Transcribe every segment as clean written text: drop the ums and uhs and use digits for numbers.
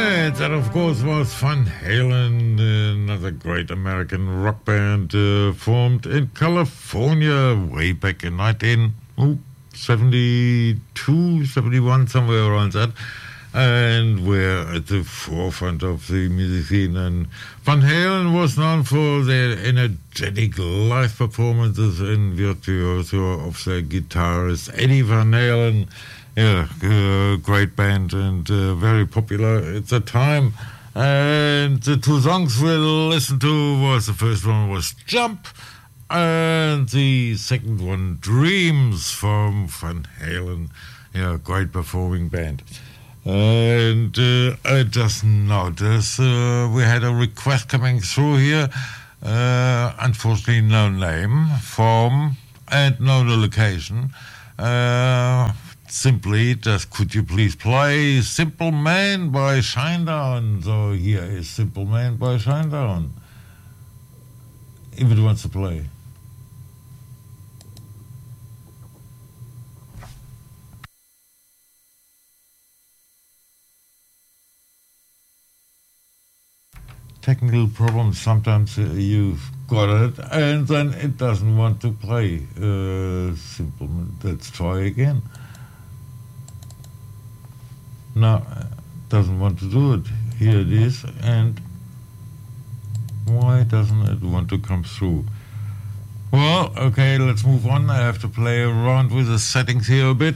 And that, of course, was Van Halen, another great American rock band formed in California way back in 1972, 71, somewhere around that. And we're at the forefront of the music scene. And Van Halen was known for their energetic live performances and virtuoso of their guitarist Eddie Van Halen. Yeah, great band and very popular at the time. And the two songs we'll listen to was, the first one was Jump, and the second one, Dreams, from Van Halen. Yeah, great performing band. And I just noticed we had a request coming through here. Unfortunately, no name, form, and no location. Simply, just could you please play Simple Man by Shinedown? So here is Simple Man by Shinedown, if it wants to play. Technical problems, sometimes you've got it and then it doesn't want to play. Simple Man, let's try again. No, doesn't want to do it. Here it is, and why doesn't it want to come through? Well, okay, let's move on. I have to play around with the settings here a bit.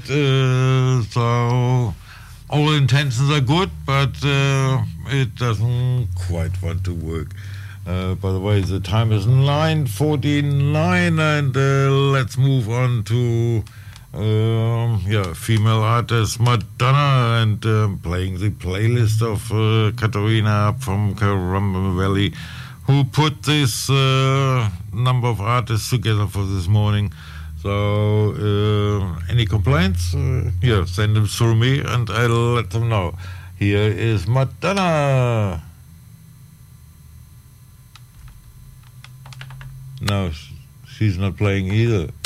So all intentions are good, but it doesn't quite want to work. By the way, the time is 9:49, and let's move on to female artist Madonna, and playing the playlist of Katarina from Caramba Valley, who put this number of artists together for this morning. So any complaints? Send them through me and I'll let them know. Here is Madonna. No, she's not playing either.